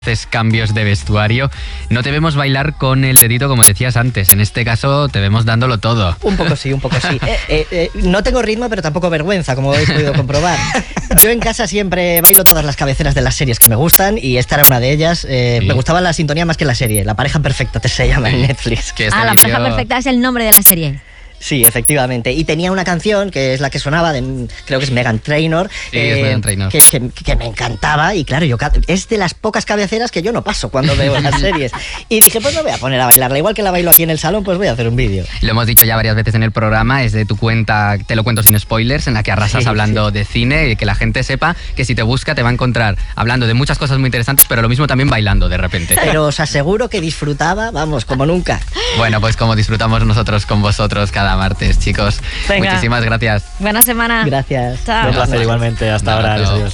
Haces cambios de vestuario, no te vemos bailar con el dedito como decías antes, en este caso te vemos dándolo todo. Un poco sí. No tengo ritmo, pero tampoco vergüenza, como habéis podido comprobar. Yo en casa siempre bailo todas las cabeceras de las series que me gustan y esta era una de ellas. ¿Sí? Me gustaba la sintonía más que la serie. La pareja perfecta se llama en Netflix. La pareja perfecta es el nombre de la serie. Sí, efectivamente. Y tenía una canción que es la que sonaba, creo que es Meghan Trainor, es Meghan Trainor. Que me encantaba. Y claro, es de las pocas cabeceras que yo no paso cuando veo las series. Y dije, pues me voy a poner a bailarla. Igual que la bailo aquí en el salón, pues voy a hacer un vídeo. Lo hemos dicho ya varias veces en el programa, es de tu cuenta, te lo cuento sin spoilers, en la que arrasas hablando de cine y que la gente sepa que si te busca te va a encontrar hablando de muchas cosas muy interesantes, pero lo mismo también bailando de repente. Pero os aseguro que disfrutaba, vamos, como nunca. Bueno, pues como disfrutamos nosotros con vosotros cada martes, chicos. Venga. Muchísimas gracias. Buena semana. Gracias. Chao. Un placer igualmente. Hasta ahora. Adiós.